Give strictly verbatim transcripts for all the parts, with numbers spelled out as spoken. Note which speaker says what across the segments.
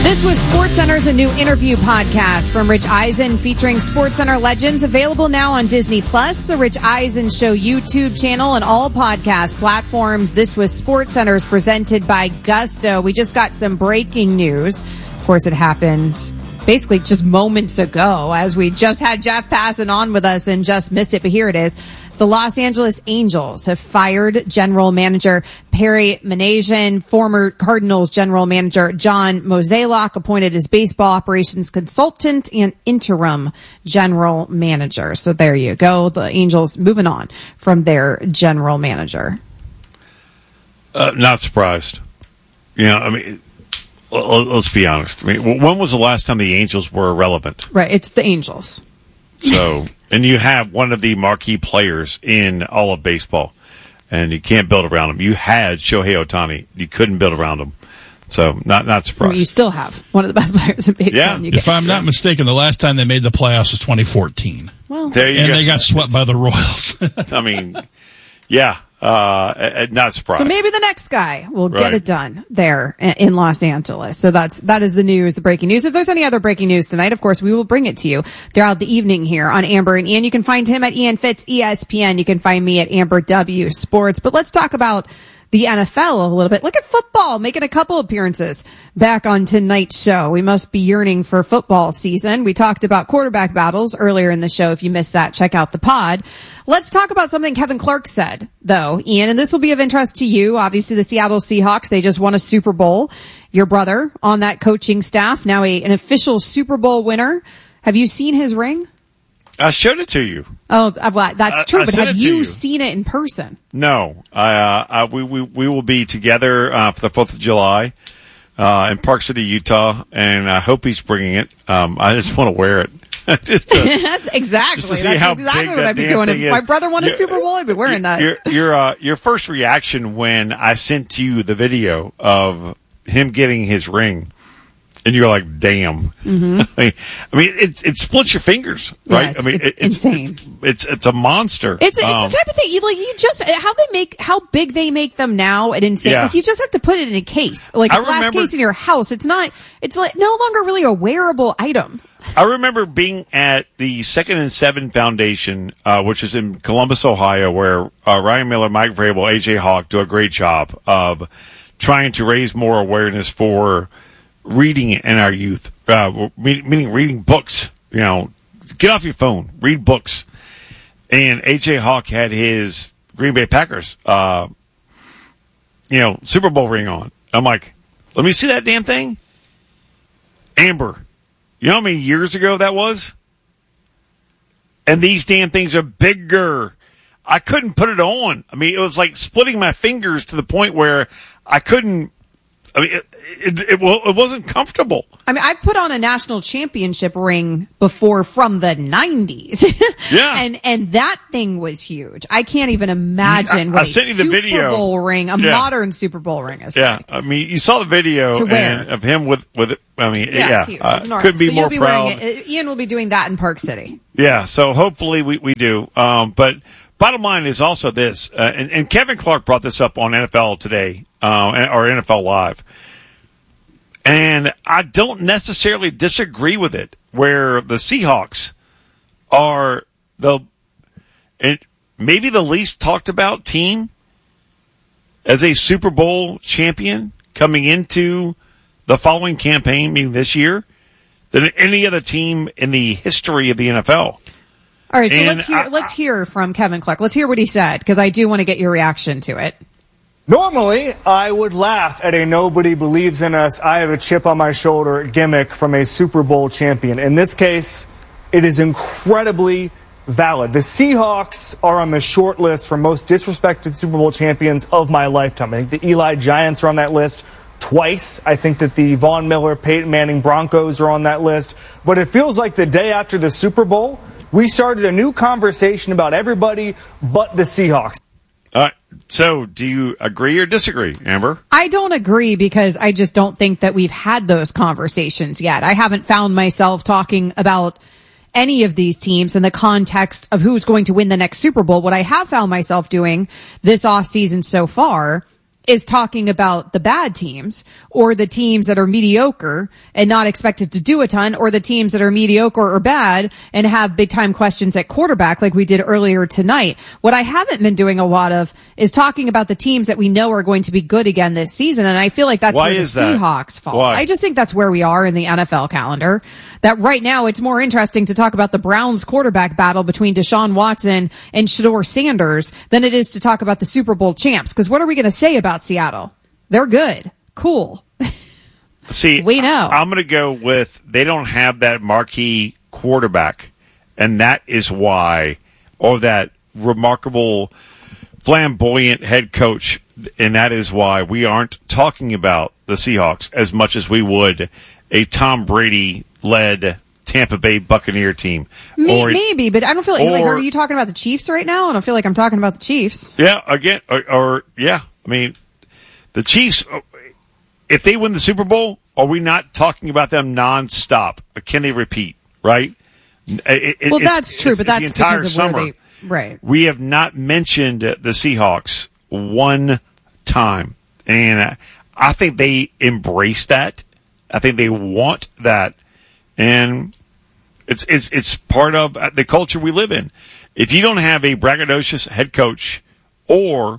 Speaker 1: This was SportsCenter's a new interview podcast from Rich Eisen featuring SportsCenter legends, available now on Disney Plus, the Rich Eisen Show YouTube channel, and all podcast platforms. This was SportsCenter's presented by Gusto. We just got some breaking news. Of course, it happened basically just moments ago as we just had Jeff Passan on with us and just missed it, but here it is. The Los Angeles Angels have fired general manager Perry Minasian, former Cardinals general manager John Mozeliak, appointed as baseball operations consultant and interim general manager. So there you go. The Angels moving on from their general manager.
Speaker 2: Uh, not surprised. You know, I mean, let's be honest. I mean, when was the last time the Angels were relevant?
Speaker 1: Right. It's the Angels.
Speaker 2: So, and you have one of the marquee players in all of baseball, and you can't build around him. You had Shohei Ohtani. You couldn't build around him. So, not not surprised.
Speaker 1: Well, you still have one of the best players in baseball.
Speaker 2: Yeah.
Speaker 1: You
Speaker 3: if I'm not mistaken, the last time they made the playoffs was twenty fourteen.
Speaker 1: Well,
Speaker 2: there you
Speaker 3: and
Speaker 2: go.
Speaker 3: they got swept by the Royals.
Speaker 2: I mean, yeah, uh, not surprised.
Speaker 1: So maybe the next guy will
Speaker 2: Right.
Speaker 1: get it done there in Los Angeles. So that's, that is the news, the breaking news. If there's any other breaking news tonight, of course, we will bring it to you throughout the evening here on Amber and Ian. You can find him at Ian Fitz, E S P N. You can find me at Amber W Sports. But let's talk about the N F L a little bit. Look at football making a couple appearances back on tonight's show. We must be yearning for football season. We talked about quarterback battles earlier in the show. If you missed that, check out the pod. Let's talk about something Kevin Clark said, though, Ian, and this will be of interest to you. Obviously, the Seattle Seahawks, they just won a Super Bowl. Your brother on that coaching staff, now a, an official Super Bowl winner. Have you seen his ring?
Speaker 2: I showed it to you.
Speaker 1: Oh, well, that's
Speaker 2: I-
Speaker 1: true,
Speaker 2: I
Speaker 1: but
Speaker 2: sent
Speaker 1: have
Speaker 2: it to
Speaker 1: you
Speaker 2: you.
Speaker 1: seen it in person?
Speaker 2: No, I, uh, I, we, we, we will be together, uh, for the fourth of July, uh, in Park City, Utah, and I hope he's bringing it. Um, I just want to wear it. just to,
Speaker 1: exactly.
Speaker 2: just to see
Speaker 1: That's
Speaker 2: how
Speaker 1: exactly
Speaker 2: big
Speaker 1: what
Speaker 2: that
Speaker 1: I'd be
Speaker 2: damn
Speaker 1: doing. If
Speaker 2: thing is.
Speaker 1: my brother won a
Speaker 2: Your-
Speaker 1: Super Bowl, I'd be wearing that.
Speaker 2: Your, your, uh, your first reaction when I sent you the video of him getting his ring, and you're like, damn. Mm-hmm. I mean, I mean, it, it splits your fingers, right?
Speaker 1: Yes,
Speaker 2: I mean,
Speaker 1: it's
Speaker 2: it, it's
Speaker 1: insane.
Speaker 2: It's, it's, it's a monster.
Speaker 1: It's, it's
Speaker 2: Um,
Speaker 1: the type of thing you like. You just how they make how big they make them now at insane.
Speaker 2: Yeah.
Speaker 1: Like you just have to put it in a case, like a
Speaker 2: I
Speaker 1: glass
Speaker 2: remember-
Speaker 1: case in your house. It's not. It's like no longer really a wearable item.
Speaker 2: I remember being at the Second and Seven Foundation, uh, which is in Columbus, Ohio, where uh, Ryan Miller, Mike Vrabel, A J Hawk do a great job of trying to raise more awareness for reading in our youth, uh, meaning reading books. You know, get off your phone, read books. And A J Hawk had his Green Bay Packers, uh, you know, Super Bowl ring on. I'm like, let me see that damn thing. Amber. You know how many years ago that was? And these damn things are bigger. I couldn't put it on. I mean, it was like splitting my fingers to the point where I couldn't. I mean, it, it, it, it wasn't comfortable.
Speaker 1: I mean, I put on a national championship ring before from the nineties.
Speaker 2: Yeah.
Speaker 1: and and that thing was huge. I can't even imagine
Speaker 2: I-
Speaker 1: what
Speaker 2: I
Speaker 1: a
Speaker 2: sent you the
Speaker 1: Super
Speaker 2: video.
Speaker 1: Bowl ring, a
Speaker 2: Yeah.
Speaker 1: modern Super Bowl ring is.
Speaker 2: Yeah,
Speaker 1: like.
Speaker 2: I mean, you saw the video
Speaker 1: To wear.
Speaker 2: and of him with with. it. I mean,
Speaker 1: Yeah,
Speaker 2: yeah,
Speaker 1: it's huge.
Speaker 2: uh,
Speaker 1: It's enormous.
Speaker 2: couldn't be
Speaker 1: so
Speaker 2: more
Speaker 1: you'll be
Speaker 2: proud.
Speaker 1: wearing it. Ian will be doing that in Park City.
Speaker 2: Yeah, so hopefully we, we do. Um, but bottom line is also this, uh, and, and Kevin Clark brought this up on N F L Today, uh, or N F L Live. And I don't necessarily disagree with it, where the Seahawks are the, and maybe the least talked about team as a Super Bowl champion coming into the following campaign, meaning this year, than any other team in the history of the N F L.
Speaker 1: All right, so
Speaker 2: And
Speaker 1: let's hear
Speaker 2: I-
Speaker 1: let's hear from Kevin Clark. Let's hear what he said because I do want to get your reaction to it.
Speaker 4: Normally, I would laugh at a nobody believes in us, I have a chip on my shoulder gimmick from a Super Bowl champion. In this case, it is incredibly valid. The Seahawks are on the short list for most disrespected Super Bowl champions of my lifetime. I think the Eli Giants are on that list twice. I think that the Von Miller, Peyton Manning Broncos are on that list. But it feels like the day after the Super Bowl, we started a new conversation about everybody but the Seahawks.
Speaker 2: Uh, so, do you agree or disagree, Amber?
Speaker 1: I don't agree because I just don't think that we've had those conversations yet. I haven't found myself talking about any of these teams in the context of who's going to win the next Super Bowl. What I have found myself doing this offseason so far is talking about the bad teams or the teams that are mediocre and not expected to do a ton, or the teams that are mediocre or bad and have big time questions at quarterback like we did earlier tonight. What I haven't been doing a lot of is talking about the teams that we know are going to be good again this season. And I feel like that's
Speaker 2: Why
Speaker 1: where the
Speaker 2: that?
Speaker 1: Seahawks fall.
Speaker 2: Why?
Speaker 1: I just think that's where we are in the N F L calendar. That right now it's more interesting to talk about the Browns quarterback battle between Deshaun Watson and Shedeur Sanders than it is to talk about the Super Bowl champs. Because what are we going to say about Seattle? They're good. Cool.
Speaker 2: See,
Speaker 1: we know.
Speaker 2: I'm going to go with they don't have that marquee quarterback, and that is why, or that remarkable, flamboyant head coach, and that is why we aren't talking about the Seahawks as much as we would a Tom Brady-led Tampa Bay Buccaneer team.
Speaker 1: Me,
Speaker 2: or,
Speaker 1: maybe, but I don't feel like,
Speaker 2: or,
Speaker 1: like, are you talking about the Chiefs right now? I don't feel like I'm talking about the Chiefs.
Speaker 2: Yeah, again, or, or yeah, I mean, the Chiefs, if they win the Super Bowl, are we not talking about them nonstop? Can they repeat, right? It, it,
Speaker 1: well,
Speaker 2: it's,
Speaker 1: that's true,
Speaker 2: it's,
Speaker 1: but
Speaker 2: it's
Speaker 1: that's
Speaker 2: the entire
Speaker 1: because of
Speaker 2: summer.
Speaker 1: where they, right.
Speaker 2: We have not mentioned the Seahawks one time, and I think they embrace that. I think they want that, and it's it's it's part of the culture we live in. If you don't have a braggadocious head coach or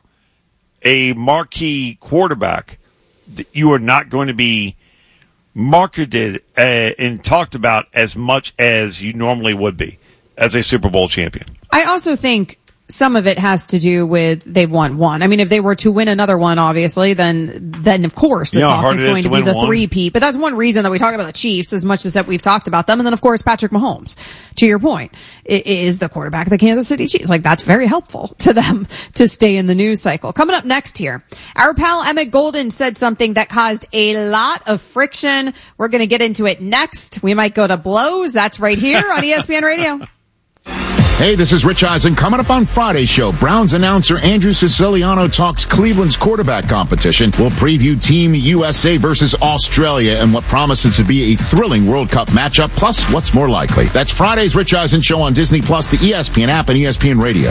Speaker 2: a marquee quarterback, you are not going to be marketed uh, and talked about as much as you normally would be as a Super Bowl champion.
Speaker 1: I also think some of it has to do with they've won one. I mean, if they were to win another one, obviously, then then of course the
Speaker 2: you know
Speaker 1: talk is going
Speaker 2: is
Speaker 1: to,
Speaker 2: to
Speaker 1: be the
Speaker 2: one?
Speaker 1: three-peat. But that's one reason that we talk about the Chiefs as much as that we've talked about them. And then, of course, Patrick Mahomes, to your point, is the quarterback of the Kansas City Chiefs. Like, that's very helpful to them to stay in the news cycle. Coming up next here, our pal Emmett Golden said something that caused a lot of friction. We're going to get into it next. We might go to blows. That's right here on E S P N Radio.
Speaker 5: Hey, this is Rich Eisen. Coming up on Friday's show, Browns announcer Andrew Siciliano talks Cleveland's quarterback competition. We'll preview Team U S A versus Australia and what promises to be a thrilling World Cup matchup, plus what's more likely. That's Friday's Rich Eisen show on Disney Plus, the E S P N app, and E S P N Radio.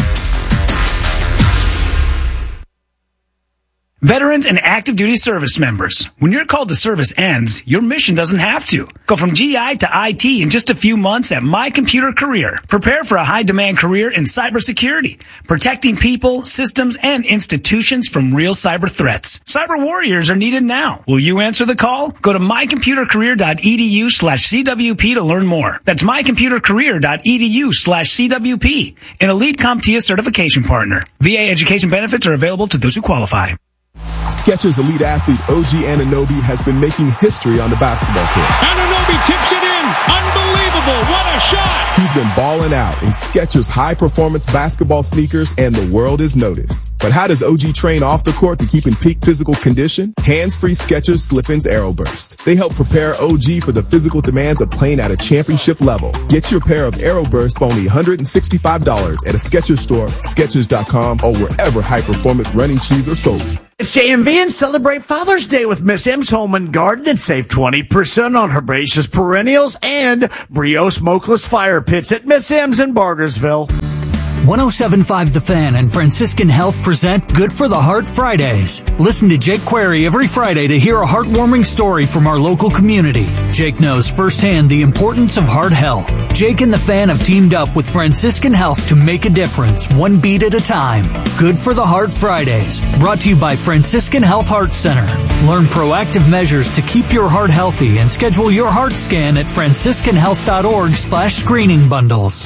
Speaker 6: Veterans and active duty service members, when your call to service ends, your mission doesn't have to. Go from G I to I T in just a few months at My Computer Career. Prepare for a high-demand career in cybersecurity, protecting people, systems, and institutions from real cyber threats. Cyber warriors are needed now. Will you answer the call? Go to mycomputercareer.edu slash CWP to learn more. That's mycomputercareer.edu slash CWP, an Elite CompTIA certification partner. V A education benefits are available to those who qualify.
Speaker 7: Skechers elite athlete O G Anunoby has been making history on the basketball court.
Speaker 8: Anunoby tips it in. Unbelievable. What a shot.
Speaker 7: He's been balling out in Skechers high-performance basketball sneakers, and the world is noticed. But how does O G train off the court to keep in peak physical condition? Hands-free Skechers Slip-ins Aeroburst. They help prepare O G for the physical demands of playing at a championship level. Get your pair of Aeroburst for only one hundred sixty-five dollars at a Skechers store, Skechers dot com, or wherever high-performance running shoes are sold.
Speaker 9: It's J M V and celebrate Father's Day with Miss M's Home and Garden and save twenty percent on herbaceous perennials and Brio smokeless fire pits at Miss M's in Bargersville.
Speaker 10: one oh seven point five The Fan and Franciscan Health present Good for the Heart Fridays. Listen to Jake Query every Friday to hear a heartwarming story from our local community. Jake knows firsthand the importance of heart health. Jake and the Fan have teamed up with Franciscan Health to make a difference, one beat at a time. Good for the Heart Fridays, brought to you by Franciscan Health Heart Center. Learn proactive measures to keep your heart healthy and schedule your heart scan at franciscanhealth.org slash screening bundles.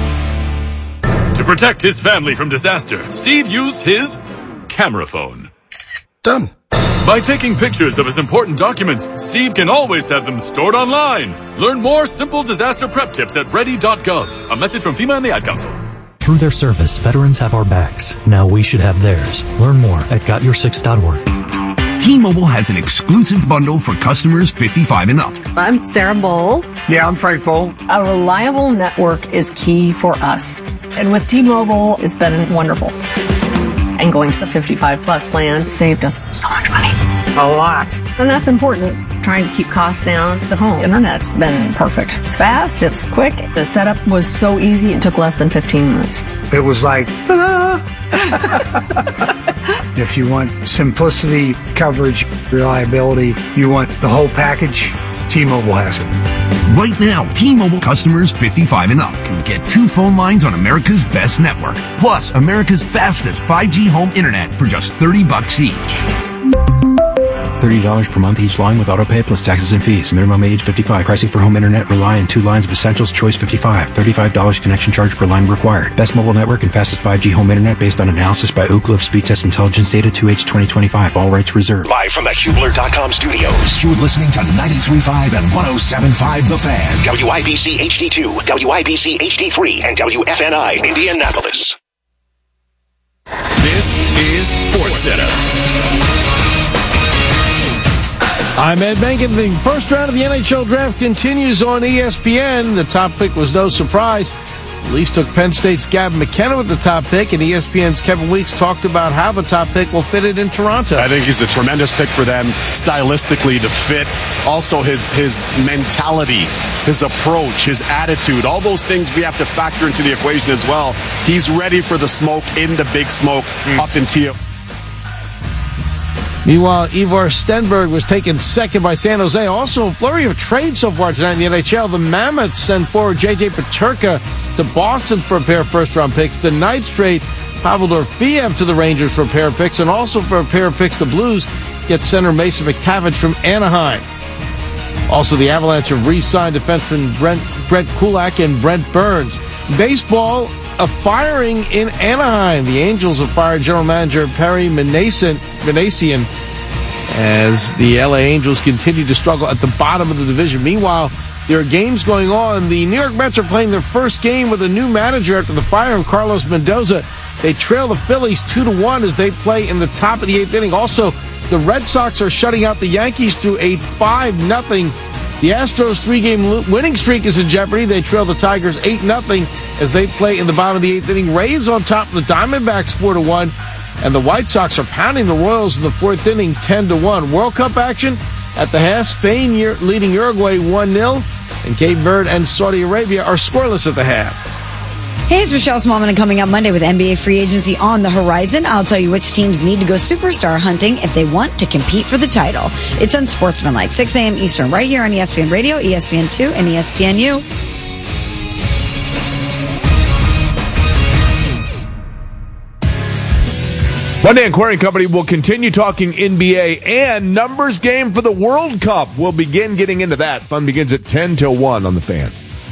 Speaker 11: To protect his family from disaster, Steve used his camera phone.
Speaker 7: Done.
Speaker 11: By taking pictures of his important documents, Steve can always have them stored online. Learn more simple disaster prep tips at ready dot gov. A message from FEMA and the Ad Council.
Speaker 10: Through their service, veterans have our backs. Now we should have theirs. Learn more at got your six dot org.
Speaker 12: T-Mobile has an exclusive bundle for customers fifty-five and up.
Speaker 13: I'm Sarah Bowl.
Speaker 9: Yeah, I'm Frank Bowl.
Speaker 13: A reliable network is key for us. And with T-Mobile, it's been wonderful. And going to the fifty-five plus plan saved us so much money.
Speaker 9: A lot.
Speaker 13: And that's important. Trying to keep costs down. The home internet's been perfect. It's fast, it's quick. The setup was so easy, it took less than fifteen minutes.
Speaker 9: It was like, ta-da!
Speaker 6: If you want simplicity, coverage, reliability, you want the whole package, T-Mobile has it.
Speaker 12: Right now, T-Mobile customers fifty-five and up can get two phone lines on America's best network, plus America's fastest five G home internet for just thirty bucks each.
Speaker 14: thirty dollars per month each line with autopay plus taxes and fees. Minimum age fifty-five. Pricing for home internet rely on two lines of Essentials Choice fifty-five. thirty-five dollars connection charge per line required. Best mobile network and fastest five G home internet based on analysis by Ookla of Speed Test Intelligence Data two H twenty twenty-five. All rights reserved.
Speaker 15: Live from the Hubler dot com studios, you're listening to ninety-three point five and one oh seven point five The Fan. W I B C H D two, W I B C H D three, and W F N I Indianapolis. This is SportsCenter.
Speaker 16: I'm Ed Benkin. The first round of the N H L draft continues on E S P N. The top pick was no surprise. The Leafs took Penn State's Gavin McKenna with the top pick, and E S P N's Kevin Weeks talked about how the top pick will fit it in Toronto.
Speaker 17: I think he's a tremendous pick for them, stylistically to fit. Also his his mentality, his approach, his attitude, all those things we have to factor into the equation as well. He's ready for the smoke in the big smoke mm. up in T.
Speaker 16: Meanwhile, Ivar Stenberg was taken second by San Jose. Also, a flurry of trades so far tonight in the N H L. The Mammoths send forward J J Peterka to Boston for a pair of first-round picks. The Knights trade Pavel Dorofeev to the Rangers for a pair of picks. And also for a pair of picks, the Blues get center Mason McTavish from Anaheim. Also, the Avalanche have re-signed defenseman Brent, Brent Kulak and Brent Burns. Baseball, a firing in Anaheim. The Angels have fired general manager Perry Minasian as the L A Angels continue to struggle at the bottom of the division. Meanwhile, there are games going on. The New York Mets are playing their first game with a new manager after the fire of Carlos Mendoza. They trail the Phillies two to one as they play in the top of the eighth inning. Also, the Red Sox are shutting out the Yankees through a five nothing. The Astros' three-game winning streak is in jeopardy. They trail the Tigers eight nothing as they play in the bottom of the eighth inning. Rays on top of the Diamondbacks four to one. And the White Sox are pounding the Royals in the fourth inning ten to one. World Cup action at the half. Spain leading Uruguay one nil. And Cape Verde and Saudi Arabia are scoreless at the half.
Speaker 18: Hey, it's Rochelle Smallman, and coming up Monday with N B A free agency on the horizon, I'll tell you which teams need to go superstar hunting if they want to compete for the title. It's Unsportsmanlike, six a.m. Eastern, right here on E S P N Radio, E S P N two, and E S P N U.
Speaker 19: Monday and Query Company will continue talking N B A and numbers game for the World Cup. We'll begin getting into that. Fun begins at ten till one on The Fan.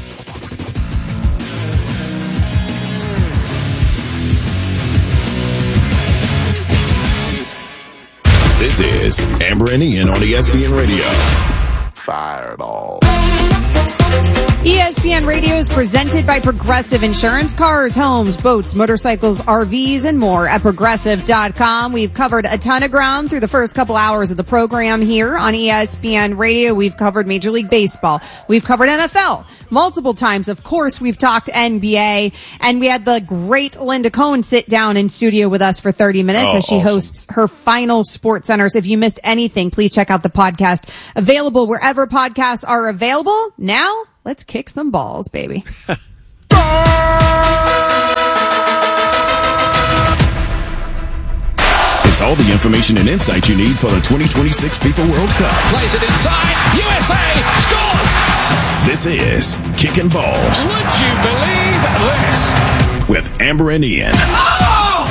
Speaker 7: This is Amber and Ian on E S P N Radio. Fireball.
Speaker 1: E S P N Radio is presented by Progressive Insurance. Cars, homes, boats, motorcycles, R Vs, and more at Progressive dot com. We've covered a ton of ground through the first couple hours of the program here on E S P N Radio. We've covered Major League Baseball. We've covered N F L multiple times. Of course, we've talked N B A. And we had the great Linda Cohn sit down in studio with us for thirty minutes oh, as she awesome. hosts her final Sports Centers. If you missed anything, please check out the podcast. Available wherever podcasts are available. Now, let's kick some balls, baby.
Speaker 7: It's all the information and insight you need for the twenty twenty-six FIFA World Cup.
Speaker 8: Plays it inside. U S A scores.
Speaker 7: This is Kicking Balls.
Speaker 8: Would you believe this?
Speaker 7: With Amber and Ian.
Speaker 8: Oh!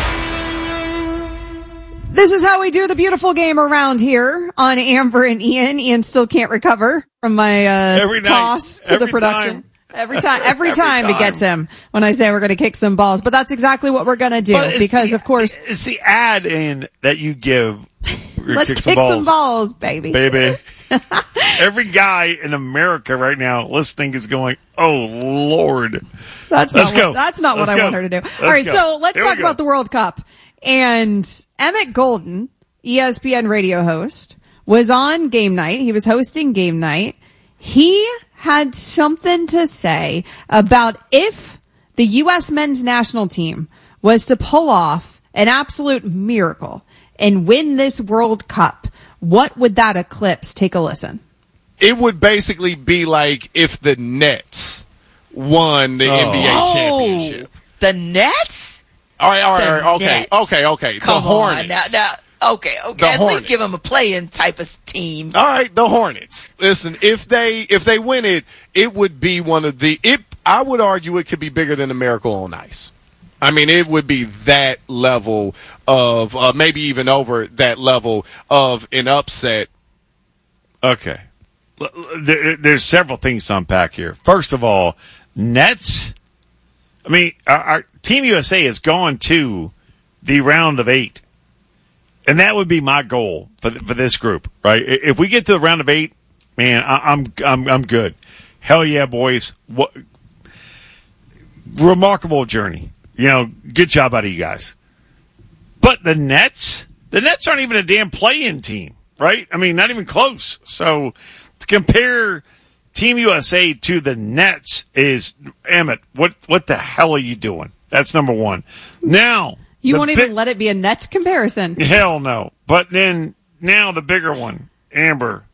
Speaker 1: This is how we do the beautiful game around here on Amber and Ian. Ian still can't recover from my uh,
Speaker 2: every
Speaker 1: toss
Speaker 2: night,
Speaker 1: to
Speaker 2: every
Speaker 1: the production.
Speaker 2: Time.
Speaker 1: Every time, every,
Speaker 2: every
Speaker 1: time,
Speaker 2: time
Speaker 1: it gets him when I say we're going to kick some balls. But that's exactly what we're going to do because,
Speaker 2: the,
Speaker 1: of course,
Speaker 2: it's the ad in that you give.
Speaker 1: Let's
Speaker 2: kick,
Speaker 1: kick
Speaker 2: some, balls.
Speaker 1: some balls, baby.
Speaker 2: Baby. Every guy in America right now listening is going, "Oh Lord,
Speaker 1: that's
Speaker 2: let's
Speaker 1: not
Speaker 2: go.
Speaker 1: What, that's not
Speaker 2: let's
Speaker 1: what
Speaker 2: go.
Speaker 1: I want her to do."
Speaker 2: Let's
Speaker 1: All right,
Speaker 2: go.
Speaker 1: so let's
Speaker 2: Here
Speaker 1: talk about the World Cup. And Emmett Golden, E S P N radio host, was on game night. He was hosting game night. He had something to say about if the U S men's national team was to pull off an absolute miracle and win this World Cup, what would that eclipse? Take a listen.
Speaker 20: It would basically be like if the Nets won the
Speaker 21: oh.
Speaker 20: N B A
Speaker 21: oh,
Speaker 20: championship.
Speaker 21: The Nets?
Speaker 20: All right, all right, all right. Okay,
Speaker 21: Nets.
Speaker 20: okay, okay.
Speaker 21: Come
Speaker 20: the Hornets.
Speaker 21: on. Now, now, okay, okay.
Speaker 20: The
Speaker 21: At
Speaker 20: Hornets.
Speaker 21: least give them a playing type of team.
Speaker 20: All right, the Hornets. Listen, if they if they win it, it would be one of the. It I would argue it could be bigger than the Miracle on Ice. I mean, it would be that level of uh, maybe even over that level of an upset.
Speaker 2: Okay. There, there's several things to unpack here. First of all, Nets. I mean, our, our Team U S A has gone to the round of eight, and that would be my goal for for this group. Right? If we get to the round of eight, man, I, I'm I'm I'm good. Hell yeah, boys! What remarkable journey. You know, good job out of you guys. But the Nets, the Nets aren't even a damn play-in team, right? I mean, not even close. So to compare Team U S A to the Nets is, Emmett, what what the hell are you doing? That's number one. Now,
Speaker 1: you won't
Speaker 2: bi-
Speaker 1: even let it be a net comparison.
Speaker 2: Hell no. But then now the bigger one, Amber.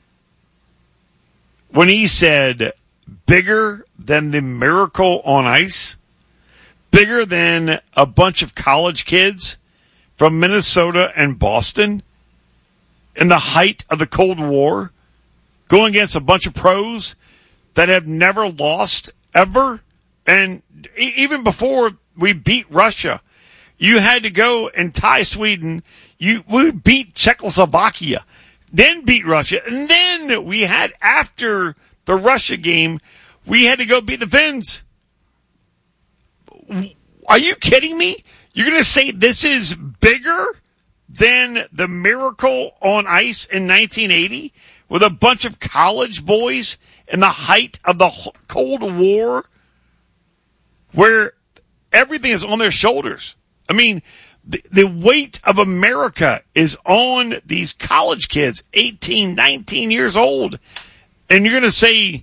Speaker 2: When he said bigger than the Miracle on Ice, bigger than a bunch of college kids from Minnesota and Boston in the height of the Cold War, going against a bunch of pros that have never lost ever. And e- even before we beat Russia, you had to go and tie Sweden. You we beat Czechoslovakia, then beat Russia, and then we had, after the Russia game, we had to go beat the Finns. Are you kidding me? You're going to say this is bigger than the Miracle on Ice in nineteen eighty with a bunch of college boys in the height of the Cold War where everything is on their shoulders? I mean, the, the weight of America is on these college kids, eighteen, nineteen years old. And you're going to say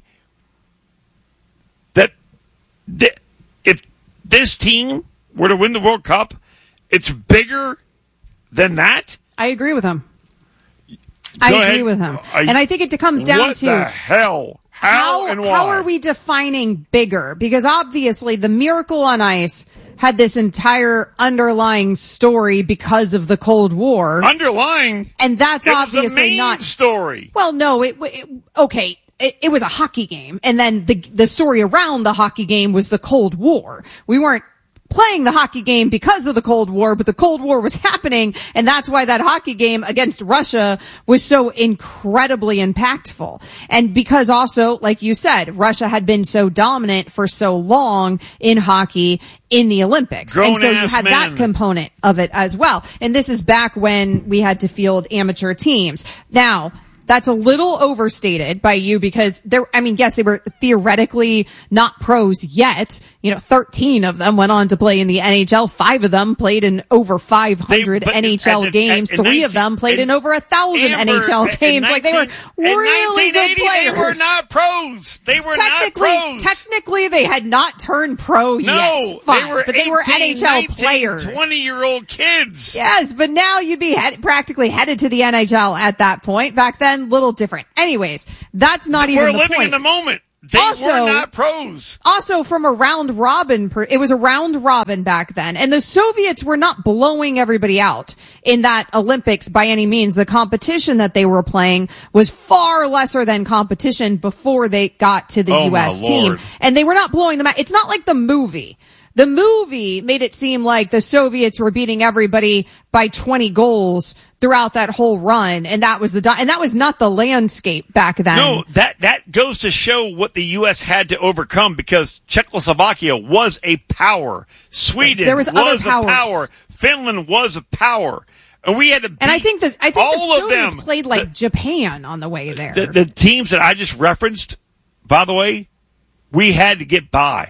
Speaker 2: that th- if this team were to win the World Cup, it's bigger than that?
Speaker 1: I agree with him.
Speaker 2: Go
Speaker 1: I agree
Speaker 2: ahead.
Speaker 1: with him.
Speaker 2: I-
Speaker 1: and I think it comes down
Speaker 2: what
Speaker 1: to
Speaker 2: the hell? How,
Speaker 1: how,
Speaker 2: and why?
Speaker 1: how are we defining bigger? Because obviously the Miracle on Ice had this entire underlying story because of the Cold War.
Speaker 2: Underlying?
Speaker 1: And that's
Speaker 2: It was
Speaker 1: obviously
Speaker 2: the main
Speaker 1: not
Speaker 2: story.
Speaker 1: Well, no, it, it okay. It, it was a hockey game, and then the the story around the hockey game was the Cold War. We weren't playing the hockey game because of the Cold War, but the Cold War was happening, and that's why that hockey game against Russia was so incredibly impactful. And because also, like you said, Russia had been so dominant for so long in hockey in the Olympics. And so you
Speaker 2: Grown-ass
Speaker 1: had
Speaker 2: men.
Speaker 1: that component of it as well. And this is back when we had to field amateur teams. Now, that's a little overstated by you because there, I mean, yes, they were theoretically not pros yet. You know, thirteen of them went on to play in the N H L. Five of them played in over five hundred
Speaker 2: They- but
Speaker 1: N H L
Speaker 2: at the-
Speaker 1: games.
Speaker 2: at- in
Speaker 1: Three of
Speaker 2: nineteen
Speaker 1: them played in,
Speaker 2: in-
Speaker 1: over a thousand
Speaker 2: Amber,
Speaker 1: N H L
Speaker 2: in
Speaker 1: games. Like they were
Speaker 2: nineteen
Speaker 1: really
Speaker 2: in
Speaker 1: good
Speaker 2: nineteen eighty,
Speaker 1: players.
Speaker 2: They were not pros. They were
Speaker 1: technically,
Speaker 2: not pros.
Speaker 1: technically, they had not turned pro
Speaker 2: no,
Speaker 1: yet. Fine,
Speaker 2: they were
Speaker 1: but they were
Speaker 2: eighteen,
Speaker 1: N H L
Speaker 2: nineteen,
Speaker 1: players.
Speaker 2: twenty-year-old kids.
Speaker 1: Yes, but now you'd be head, practically headed to the N H L at that point. Back then, little different. Anyways, that's not even
Speaker 2: We're
Speaker 1: the
Speaker 2: living
Speaker 1: point.
Speaker 2: in the moment. They
Speaker 1: Also-
Speaker 2: were not pros.
Speaker 1: Also, from a round robin, per, it was a round robin back then, and the Soviets were not blowing everybody out in that Olympics by any means. The competition that they were playing was far lesser than competition before they got to the
Speaker 2: Oh,
Speaker 1: U S
Speaker 2: my
Speaker 1: team,
Speaker 2: Lord.
Speaker 1: and they were not blowing them out. It's not like the movie. The movie made it seem like the Soviets were beating everybody by twenty goals throughout that whole run, and that was the and that was not the landscape back then.
Speaker 2: No, that, that goes to show what the U S had to overcome because Czechoslovakia was a power. Sweden
Speaker 1: There was
Speaker 2: was,
Speaker 1: other
Speaker 2: a
Speaker 1: powers.
Speaker 2: power. Finland was a power. And we had to beat
Speaker 1: And I think the I think
Speaker 2: all
Speaker 1: the
Speaker 2: of
Speaker 1: Soviets
Speaker 2: them.
Speaker 1: played like Japan on the way there.
Speaker 2: The, the teams that I just referenced, by the way, we had to get by.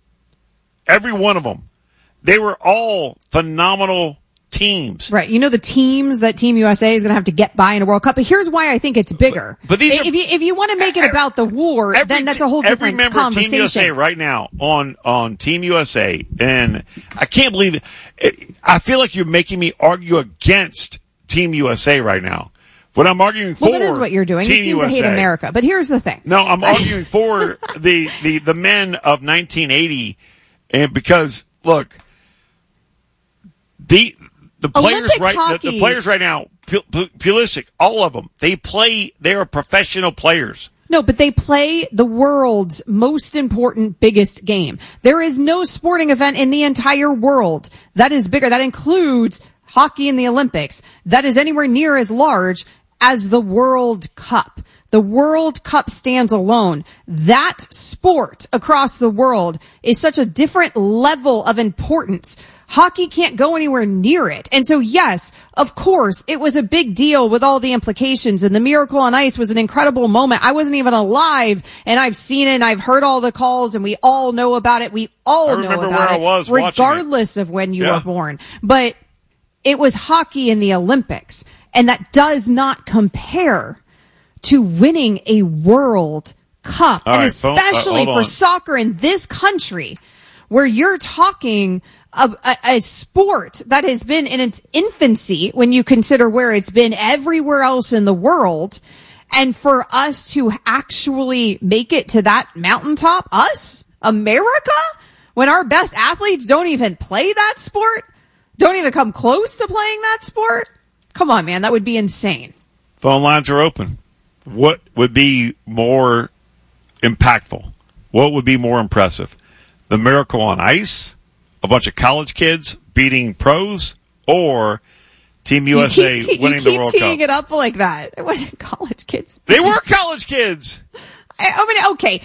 Speaker 2: Every one of them. They were all phenomenal teams.
Speaker 1: Right. You know the teams that Team U S A is going to have to get by in a World Cup. But here's why I think it's bigger.
Speaker 2: But, but these
Speaker 1: if
Speaker 2: are,
Speaker 1: you if you want to make it about the war,
Speaker 2: every,
Speaker 1: then that's a whole
Speaker 2: every
Speaker 1: different
Speaker 2: member
Speaker 1: conversation.
Speaker 2: of Team U S A right now on on Team U S A, and I can't believe it. it. I feel like you're making me argue against Team U S A right now. What I'm arguing for.
Speaker 1: Well, that is what you're doing.
Speaker 2: Team
Speaker 1: You seem
Speaker 2: U S A.
Speaker 1: to hate America. But here's the thing.
Speaker 2: No, I'm arguing for the, the, the men of nineteen eighty, and because look, the the players
Speaker 1: Olympic
Speaker 2: right the,
Speaker 1: hockey.
Speaker 2: the players right now, P- P- Pulisic, all of them, they play. They are professional players.
Speaker 1: No, but they play the world's most important, biggest game. There is no sporting event in the entire world that is bigger. That includes hockey in the Olympics. That is anywhere near as large as the World Cup. The World Cup stands alone. That sport across the world is such a different level of importance. Hockey can't go anywhere near it. And so, yes, of course, it was a big deal with all the implications. And the Miracle on Ice was an incredible moment. I wasn't even alive, and I've seen it, and I've heard all the calls, and we all know about it. We all
Speaker 2: I
Speaker 1: know
Speaker 2: remember
Speaker 1: about
Speaker 2: where
Speaker 1: it,
Speaker 2: I was watching it.
Speaker 1: regardless of when you
Speaker 2: Yeah.
Speaker 1: were born. But it was hockey in the Olympics, and that does not compare to winning a World Cup.
Speaker 2: All
Speaker 1: and
Speaker 2: right, phone- uh,
Speaker 1: especially
Speaker 2: hold
Speaker 1: for
Speaker 2: on.
Speaker 1: soccer in this country, where you're talking a, a, a sport that has been in its infancy when you consider where it's been everywhere else in the world. And for us to actually make it to that mountaintop, us, America, when our best athletes don't even play that sport, don't even come close to playing that sport. Come on, man. That would be insane.
Speaker 2: Phone lines are open. What would be more impactful? What would be more impressive? The Miracle on Ice? A bunch of college kids beating pros? Or Team U S A
Speaker 1: you keep, te-
Speaker 2: winning
Speaker 1: you keep
Speaker 2: the World
Speaker 1: teeing
Speaker 2: Cup?
Speaker 1: it up like that. It wasn't college kids.
Speaker 2: They were college kids.
Speaker 1: I, I mean, okay.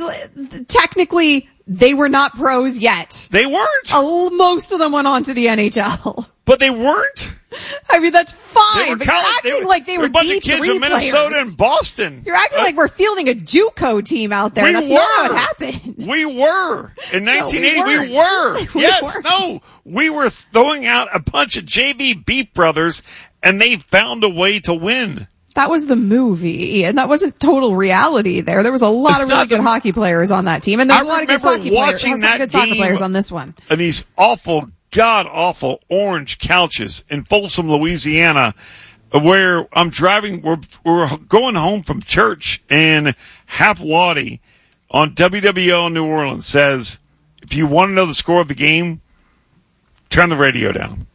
Speaker 1: It's technically they were not pros yet.
Speaker 2: They weren't.
Speaker 1: Uh, most of them went on to the N H L.
Speaker 2: But they weren't.
Speaker 1: I mean, that's fine.
Speaker 2: They were
Speaker 1: but
Speaker 2: college,
Speaker 1: you're acting
Speaker 2: they were,
Speaker 1: like they
Speaker 2: they
Speaker 1: were
Speaker 2: a bunch
Speaker 1: D
Speaker 2: of kids
Speaker 1: three
Speaker 2: from Minnesota
Speaker 1: players.
Speaker 2: and Boston.
Speaker 1: You're acting
Speaker 2: Uh,
Speaker 1: like we're fielding a JUCO team out there.
Speaker 2: We
Speaker 1: That's
Speaker 2: were.
Speaker 1: not what happened.
Speaker 2: We were. In nineteen eighty,
Speaker 1: we
Speaker 2: we,
Speaker 1: weren't.
Speaker 2: were.
Speaker 1: We
Speaker 2: yes,
Speaker 1: weren't.
Speaker 2: no. We were throwing out a bunch of J V Beef brothers, and they found a way to win.
Speaker 1: That was the movie, and that wasn't total reality there. There was a lot
Speaker 2: It's
Speaker 1: of really
Speaker 2: not
Speaker 1: good
Speaker 2: the-
Speaker 1: hockey players on that team, and there's
Speaker 2: I
Speaker 1: a lot of good
Speaker 2: remember
Speaker 1: hockey players,
Speaker 2: watching
Speaker 1: lots of
Speaker 2: that
Speaker 1: good soccer
Speaker 2: game
Speaker 1: players on this one.
Speaker 2: And these awful, god-awful orange couches in Folsom, Louisiana, where I'm driving, we're, we're going home from church, and Hap Waddy on W W L New Orleans says, if you want to know the score of the game, turn the radio down.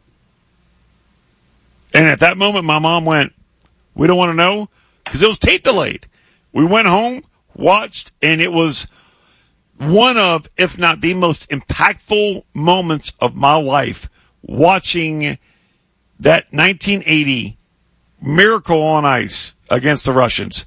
Speaker 2: And at that moment, my mom went, we don't want to know, because it was tape delayed. We went home, watched, and it was one of, if not the most impactful moments of my life, watching that nineteen eighty Miracle on Ice against the Russians.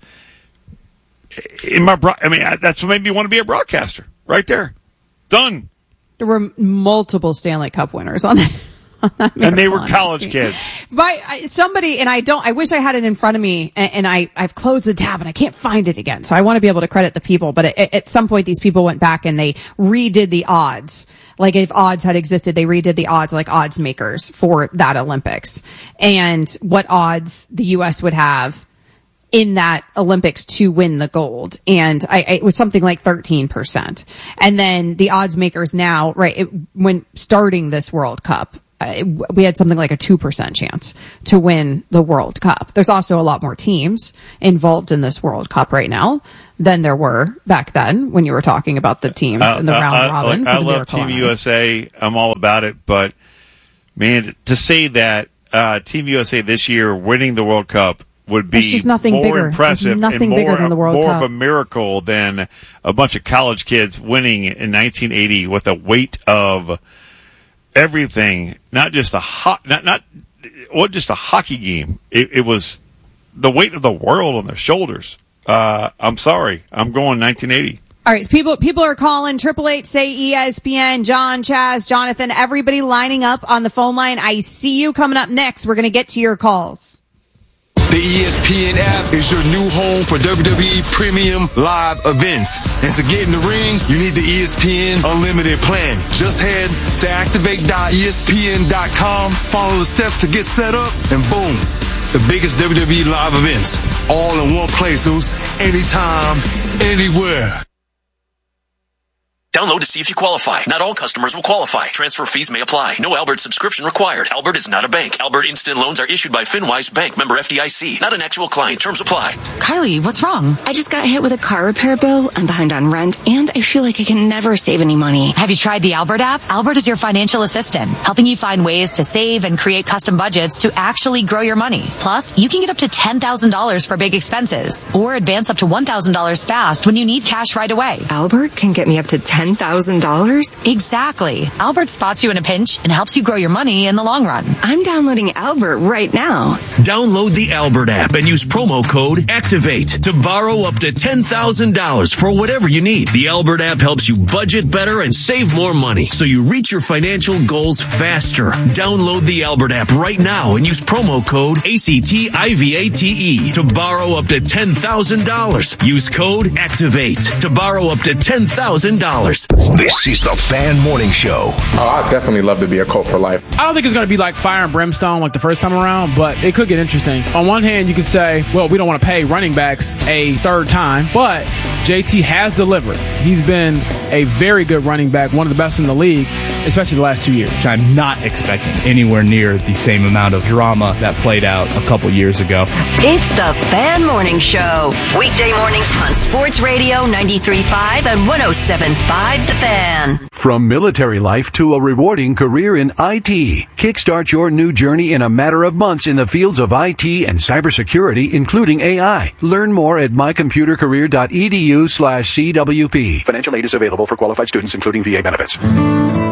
Speaker 2: In my, bro- I mean, that's what made me want to be a broadcaster. Right there, done.
Speaker 1: There were multiple Stanley Cup winners on that. on that
Speaker 2: And they were
Speaker 1: Miracle on
Speaker 2: college
Speaker 1: Ice team.
Speaker 2: kids.
Speaker 1: By I, somebody, and I don't, I wish I had it in front of me, and, and I, I've closed the tab and I can't find it again. So I want to be able to credit the people, but at, at some point these people went back and they redid the odds. Like if odds had existed, they redid the odds like odds makers for that Olympics. And what odds the U S would have in that Olympics to win the gold. And I, it was something like thirteen percent. And then the odds makers now, right, it, when starting this World Cup, uh, it, we had something like a two percent chance to win the World Cup. There's also a lot more teams involved in this World Cup right now than there were back then when you were talking about the teams
Speaker 2: I-
Speaker 1: in the
Speaker 2: I-
Speaker 1: round
Speaker 2: I-
Speaker 1: robin.
Speaker 2: like,
Speaker 1: for
Speaker 2: I
Speaker 1: the
Speaker 2: love
Speaker 1: Miracle
Speaker 2: Team
Speaker 1: on Ice.
Speaker 2: U S A. I'm all about it. But, man, to say that uh, Team U S A this year winning the World Cup would be
Speaker 1: There's just nothing
Speaker 2: more
Speaker 1: bigger. There's
Speaker 2: impressive
Speaker 1: nothing
Speaker 2: and more,
Speaker 1: bigger than the World
Speaker 2: more
Speaker 1: Cup.
Speaker 2: of a miracle than a bunch of college kids winning in nineteen eighty with a weight of everything, not just a ho- not not what just a hockey game. It, it was the weight of the world on their shoulders. Uh, I'm sorry, I'm going nineteen eighty.
Speaker 1: All right, so people people are calling triple eight say E S P N. John, Chaz, Jonathan, everybody lining up on the phone line. I see you coming up next. We're going to get to your calls.
Speaker 3: The E S P N app is your new home for W W E Premium Live events. And to get in the ring, you need the E S P N Unlimited plan. Just head to activate dot E S P N dot com, follow the steps to get set up, and boom, the biggest W W E live events, all in one place, Zeus, anytime, anywhere.
Speaker 4: Download to see if you qualify. Not all customers will qualify. Transfer fees may apply. No Albert subscription required. Albert is not a bank. Albert Instant Loans are issued by FinWise Bank, member F D I C. Not an actual client. Terms apply.
Speaker 22: Kylie, what's wrong? I just got hit with a car repair bill. I'm behind on rent, and I feel like I can never save any money.
Speaker 23: Have you tried the Albert app? Albert is your financial assistant, helping you find ways to save and create custom budgets to actually grow your money. Plus, you can get up to ten thousand dollars for big expenses, or advance up to one thousand dollars fast when you need cash right away.
Speaker 22: Albert can get me up to ten thousand dollars?
Speaker 23: Exactly. Albert spots you in a pinch and helps you grow your money in the long run.
Speaker 22: I'm downloading Albert right now.
Speaker 4: Download the Albert app and use promo code ACTIVATE to borrow up to ten thousand dollars for whatever you need. The Albert app helps you budget better and save more money so you reach your financial goals faster. Download the Albert app right now and use promo code ACTIVATE to borrow up to ten thousand dollars. Use code ACTIVATE to borrow up to ten thousand dollars.
Speaker 15: This is the Fan Morning Show.
Speaker 24: Oh, I'd definitely love to be a Colt for life. I don't think it's going to be like fire and brimstone like the first time around, but it could get interesting. On one hand, you could say, well, we don't want to pay running backs a third time, but J T has delivered. He's been a very good running back, one of the best in the league, especially the last two years.
Speaker 25: I'm not expecting anywhere near the same amount of drama that played out a couple years ago.
Speaker 26: It's the Fan Morning Show. Weekday mornings on Sports Radio ninety-three point five and one oh seven point five The Fan.
Speaker 27: From military life to a rewarding career in I T, kickstart your new journey in a matter of months in the fields of I T and cybersecurity, including A I. Learn more at mycomputercareer.edu slash CWP.
Speaker 28: Financial aid is available for qualified students, including V A benefits.